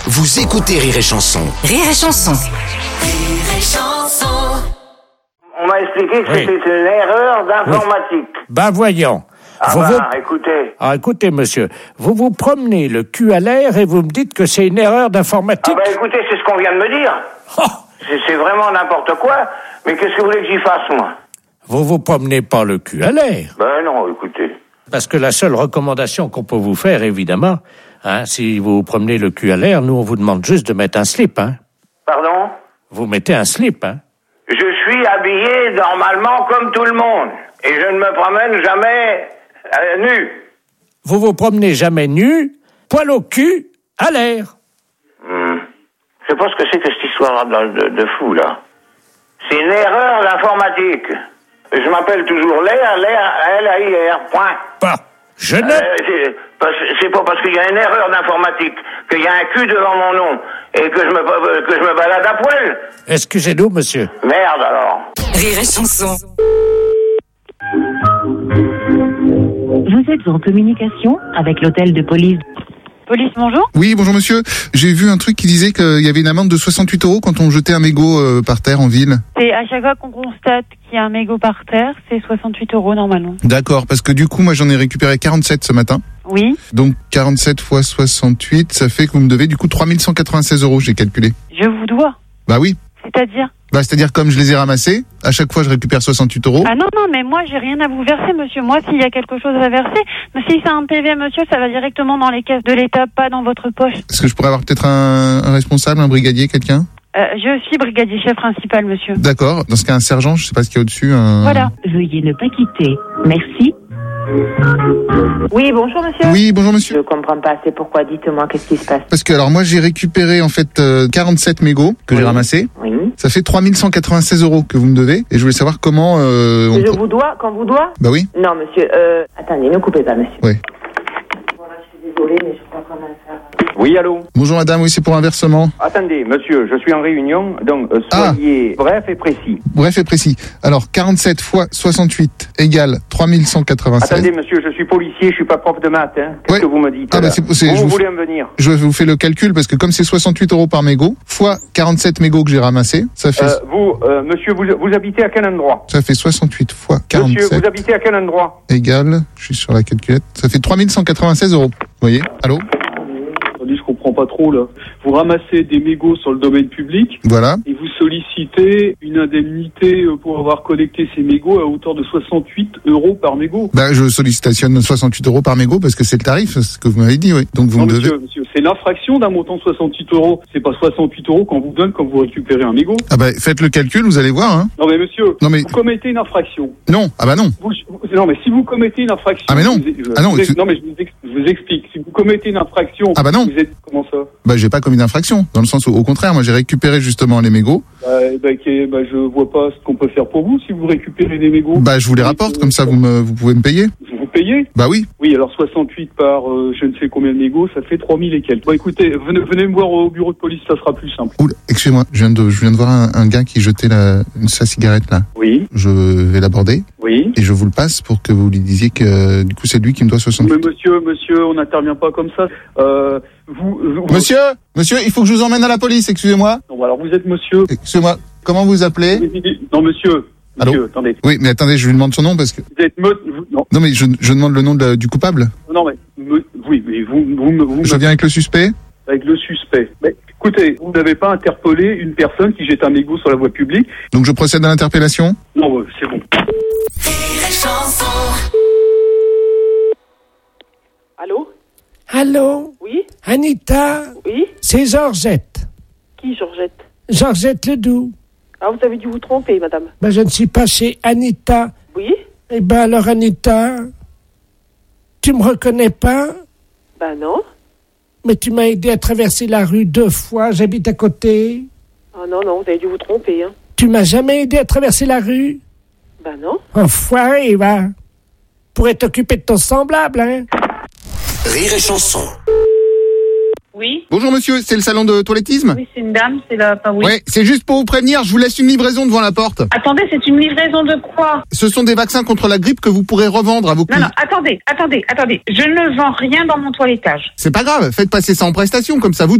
Vous écoutez Rire et Chanson. Rire et Chanson. Rire et Chanson. On m'a expliqué que Oui. c'était une erreur d'informatique. Voyons. Écoutez. Écoutez, monsieur, vous promenez le cul à l'air et vous me dites que c'est une erreur d'informatique. Écoutez, c'est ce qu'on vient de me dire. Oh, C'est vraiment n'importe quoi. Mais qu'est-ce que vous voulez que j'y fasse, moi? vous promenez pas le cul à l'air. Non, écoutez. Parce que la seule recommandation qu'on peut vous faire, évidemment, si vous promenez le cul à l'air, nous, on vous demande juste de mettre un slip, Pardon? Vous mettez un slip, Je suis habillé normalement comme tout le monde. Et je ne me promène jamais nu. Vous promenez jamais nu, poil au cul, à l'air. Je sais pas ce que c'est que cette histoire de fou, là. C'est une erreur d'informatique. Je m'appelle toujours L-A-I-R, point. Bah, je ne... C'est pas parce qu'il y a une erreur d'informatique qu'il y a un cul devant mon nom et que je me balade à poil. Excusez-nous, monsieur. Merde, alors. Rire et Chanson. Vous êtes en communication avec l'hôtel de police. Police, bonjour. Oui, bonjour monsieur. J'ai vu un truc qui disait qu'il y avait une amende de 68 € quand on jetait un mégot par terre en ville. C'est à chaque fois qu'on constate qu'il y a un mégot par terre, c'est 68 € normalement. D'accord, parce que du coup, moi j'en ai récupéré 47 ce matin. Oui. Donc 47 fois 68, ça fait que vous me devez du coup 3196 €, j'ai calculé. Je vous dois. Bah oui. C'est-à-dire C'est-à-dire comme je les ai ramassés, à chaque fois je récupère 68 €. Ah non, mais moi j'ai rien à vous verser, monsieur. Moi, s'il y a quelque chose à verser, mais si c'est un PV, monsieur, ça va directement dans les caisses de l'État, pas dans votre poche. Est-ce que je pourrais avoir peut-être un responsable, un brigadier, quelqu'un? Je suis brigadier chef principal, monsieur. D'accord. Dans ce cas, un sergent, je sais pas ce qu'il y a au-dessus. Voilà. Veuillez ne pas quitter. Merci. Oui, bonjour monsieur. Oui, bonjour monsieur. Je comprends pas assez pourquoi, dites-moi, qu'est-ce qui se passe? Parce que alors moi j'ai récupéré en fait 47 mégots que j'ai ramassés. Oui. Ça fait 3196 € que vous me devez et je voulais savoir comment Je vous dois, quand vous dois? Bah oui. Non monsieur, attendez, ne coupez pas monsieur. Oui. Voilà, je suis désolée, mais je sais pas comment faire. Oui, allô? Bonjour madame, oui c'est pour un versement. Attendez, monsieur, je suis en réunion, donc soyez bref et précis. Bref et précis. Alors 47 fois 68 égale 3196. Attendez, monsieur, je suis policier, je suis pas prof de maths, hein. Qu'est-ce que vous me dites? Ah là bah c'est Où je vous voulez en venir? Je vous fais le calcul parce que comme c'est 68 € par mégot fois 47 mégots que j'ai ramassés, ça fait Monsieur, vous habitez à quel endroit? ça fait 68 fois 47 Monsieur, vous habitez à quel endroit? égale, je suis sur la calculette, ça fait 3196 €. Vous voyez? Allô? Je comprends pas trop là. Vous ramassez des mégots sur le domaine public Voilà. et vous sollicitez une indemnité pour avoir collecté ces mégots à hauteur de 68 € par mégot. Bah je sollicitation 68 € par mégot parce que c'est le tarif, c'est ce que vous m'avez dit, oui. Donc vous Non, me devez. monsieur, c'est l'infraction d'un montant de 68 €. C'est pas 68 € qu'on vous donne quand vous récupérez un mégot. Ah bah faites le calcul, vous allez voir. Non mais monsieur, Non, mais- vous commettez une infraction. Non, ah bah non. Non mais si vous commettez une infraction. Ah mais non. Non mais je vous explique. Si vous commettez une infraction. Ah bah non. Vous êtes comment ça? Bah j'ai pas commis d'infraction, dans le sens où au contraire, moi j'ai récupéré justement les mégots. Je vois pas ce qu'on peut faire pour vous si vous récupérez des mégots. Bah je vous les rapporte, comme ça vous pouvez me payer. Vous payez? Bah oui. Oui, alors 68 par je ne sais combien de mégots, ça fait 3000 et quelques. Bon écoutez, venez me voir au bureau de police, ça sera plus simple. Oula, excusez-moi, je viens de voir un gars qui jetait sa cigarette là. Oui. Je vais l'aborder. Oui. Et je vous le passe pour que vous lui disiez que du coup c'est lui qui me doit 68. Mais monsieur, on n'intervient pas comme ça. Monsieur, il faut que je vous emmène à la police, excusez-moi. Non, alors vous êtes monsieur. Excusez-moi, comment vous appelez? Non monsieur. Allô? Monsieur, attendez. Oui, mais attendez, je lui demande son nom parce que... Vous êtes non. Non mais je demande le nom du coupable. Non mais oui, mais vous Je viens avec le suspect. avec le suspect. Mais écoutez, vous n'avez pas interpellé une personne qui jette un mégot sur la voie publique. Donc je procède à l'interpellation. Non, c'est bon. Rire et Chanson. Allô? Allô? Oui? Anita? Oui? C'est Georgette. Qui, Georgette? Georgette Ledoux. Ah, vous avez dû vous tromper, madame. Ben, je ne suis pas chez Anita. Oui? Eh ben, alors, Anita, tu me reconnais pas? Ben non. Mais tu m'as aidé à traverser la rue 2 fois, j'habite à côté. Ah non, vous avez dû vous tromper, hein. Tu m'as jamais aidé à traverser la rue? Ben non. Enfoiré, va. Pourrais t'occuper de ton semblable, hein? Rire et Chanson. Oui. Bonjour monsieur, c'est le salon de toilettisme? Oui, c'est une dame, c'est la... Enfin, oui. Ouais, c'est juste pour vous prévenir, je vous laisse une livraison devant la porte. Attendez, c'est une livraison de quoi? Ce sont des vaccins contre la grippe que vous pourrez revendre à vos clients. Non, attendez. Je ne vends rien dans mon toilettage. C'est pas grave, faites passer ça en prestation, comme ça vous